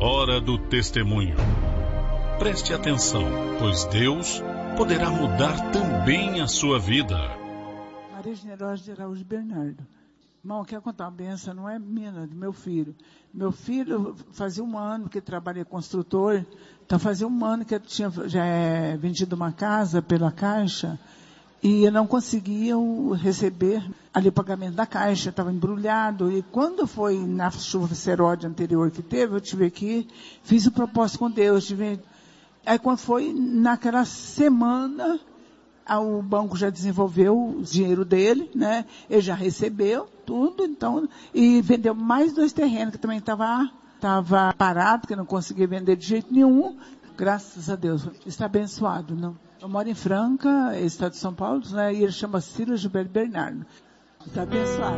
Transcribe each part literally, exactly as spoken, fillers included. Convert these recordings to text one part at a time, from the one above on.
Hora do testemunho. Preste atenção, pois Deus poderá mudar também a sua vida. Maria Generosa de Araújo Bernardo. Irmão, eu quero contar uma benção, não é minha, não, é do meu filho. Meu filho fazia um ano que trabalha construtor, então fazia um ano que eu tinha já é, vendido uma casa pela Caixa, e eu não conseguia receber ali o pagamento da Caixa, estava embrulhado, e quando foi na chuva seródia anterior que teve, eu tive que, fiz o propósito com Deus, tive, aí quando foi naquela semana, o banco já desenvolveu o dinheiro dele, né? Ele já recebeu tudo, então, e vendeu mais dois terrenos que também estava tava parado, que não conseguia vender de jeito nenhum. Graças a Deus, está abençoado, não? Eu moro em Franca, estado de São Paulo, né? E ele chama Silas Gilberto Bernardo. Está abençoado.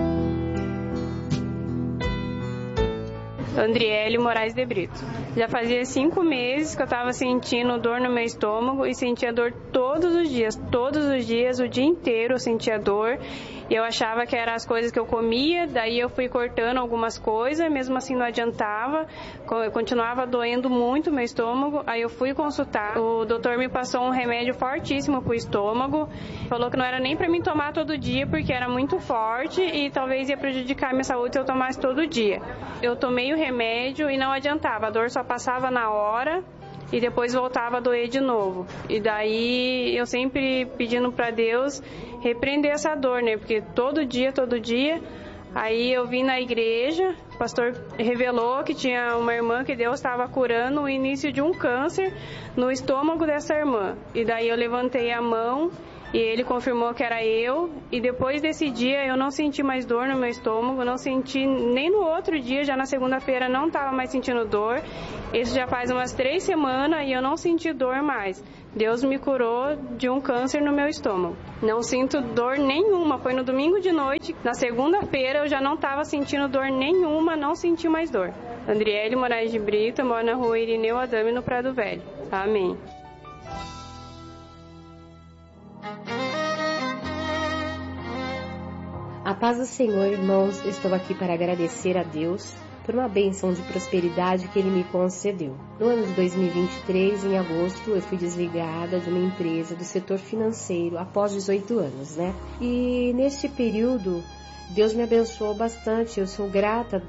Andriele Moraes de Brito. Já fazia cinco meses que eu estava sentindo dor no meu estômago e sentia dor todos os dias. Todos os dias, o dia inteiro eu sentia dor. E eu achava que eram as coisas que eu comia, daí eu fui cortando algumas coisas, mesmo assim não adiantava. Continuava doendo muito meu estômago. Aí eu fui consultar. O doutor me passou um remédio fortíssimo para o estômago. Falou que não era nem para mim tomar todo dia, porque era muito forte e talvez ia prejudicar a minha saúde se eu tomasse todo dia. Eu tomei o remédio e não adiantava, a dor só passava na hora e depois voltava a doer de novo. E daí eu sempre pedindo para Deus repreender essa dor, né? Porque todo dia, todo dia, aí eu vim na igreja, o pastor revelou que tinha uma irmã que Deus estava curando o início de um câncer no estômago dessa irmã. E daí eu levantei a mão e ele confirmou que era eu, e depois desse dia eu não senti mais dor no meu estômago, não senti nem no outro dia, já na segunda-feira não estava mais sentindo dor. Isso já faz umas três semanas e eu não senti dor mais. Deus me curou de um câncer no meu estômago. Não sinto dor nenhuma, foi no domingo de noite, na segunda-feira eu já não estava sentindo dor nenhuma, não senti mais dor. Andriele Moraes de Brito, moro na rua Irineu Adame, no Prado Velho. Amém. A paz do Senhor, irmãos, eu estou aqui para agradecer a Deus por uma bênção de prosperidade que Ele me concedeu. No ano de dois mil e vinte e três, em agosto, eu fui desligada de uma empresa do setor financeiro após dezoito anos, né? E neste período, Deus me abençoou bastante, eu sou grata